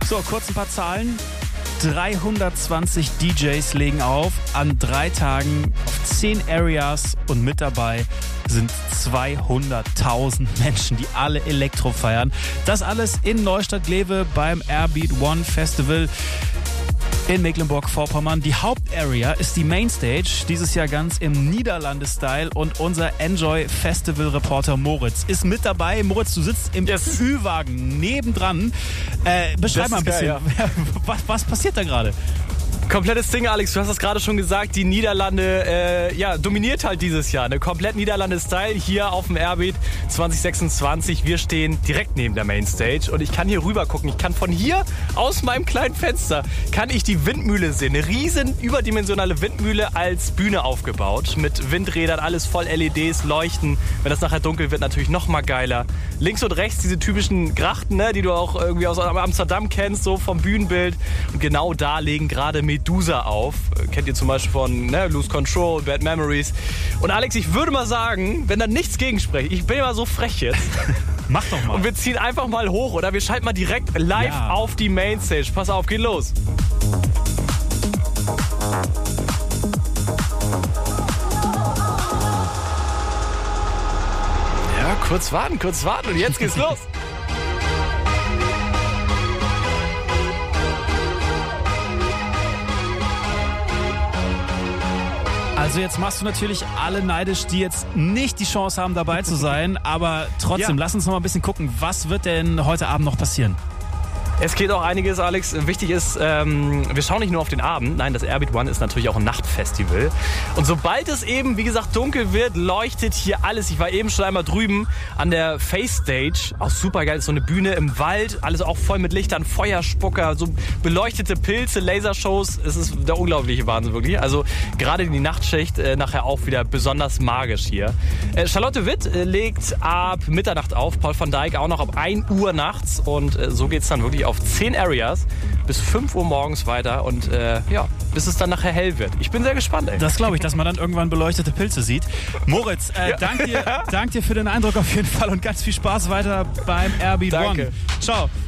So, kurz ein paar Zahlen. 320 DJs legen auf an 3 Tagen auf 10 Areas und mit dabei sind 200.000 Menschen, die alle Elektro feiern. Das alles in Neustadt-Glewe beim Airbeat One Festival in Mecklenburg-Vorpommern. Die Hauptarea ist die Mainstage, dieses Jahr ganz im Niederlande-Style, und unser Enjoy-Festival-Reporter Moritz ist mit dabei. Moritz, du sitzt im Ü-Wagen nebendran. Beschreib mal ein bisschen, geil, ja. Was passiert da gerade? Komplettes Ding, Alex, du hast es gerade schon gesagt, die Niederlande dominiert halt dieses Jahr. Eine komplett Niederlande-Style hier auf dem Airbeat 2026. Wir stehen direkt neben der Mainstage und ich kann hier rüber gucken. Ich kann von hier aus meinem kleinen Fenster, kann ich die Windmühle sehen. Eine riesen überdimensionale Windmühle als Bühne aufgebaut. Mit Windrädern, alles voll LEDs, Leuchten. Wenn das nachher dunkel wird, natürlich noch mal geiler. Links und rechts diese typischen Grachten, ne, die du auch irgendwie aus Amsterdam kennst, so vom Bühnenbild. Und genau da legen gerade Medusa auf. Kennt ihr zum Beispiel von Lose Control, Bad Memories. Und Alex, ich würde mal sagen, wenn da nichts gegenspricht, ich bin ja so frech jetzt. Mach doch mal. Und wir ziehen einfach mal hoch, oder? Wir schalten mal direkt live auf die Mainstage. Pass auf, geht los. Ja, kurz warten und jetzt geht's los. Also jetzt machst du natürlich alle neidisch, die jetzt nicht die Chance haben, dabei zu sein. Aber trotzdem, lass uns noch mal ein bisschen gucken, was wird denn heute Abend noch passieren? Es geht auch einiges, Alex. Wichtig ist, wir schauen nicht nur auf den Abend. Nein, das Airbeat One ist natürlich auch ein Nachtfestival. Und sobald es eben, wie gesagt, dunkel wird, leuchtet hier alles. Ich war eben schon einmal drüben an der Face Stage. Auch super geil, so eine Bühne im Wald. Alles auch voll mit Lichtern, Feuerspucker, so beleuchtete Pilze, Lasershows. Es ist der unglaubliche Wahnsinn, wirklich. Also gerade die Nachtschicht nachher auch wieder besonders magisch hier. Charlotte Witt legt ab Mitternacht auf. Paul van Dijk auch noch ab 1 Uhr nachts. Und so geht's dann wirklich auf 10 Areas bis 5 Uhr morgens weiter und bis es dann nachher hell wird. Ich bin sehr gespannt, ey. Das glaube ich, dass man dann irgendwann beleuchtete Pilze sieht. Moritz, danke dir für den Eindruck auf jeden Fall und ganz viel Spaß weiter beim Airbeat One. Ciao.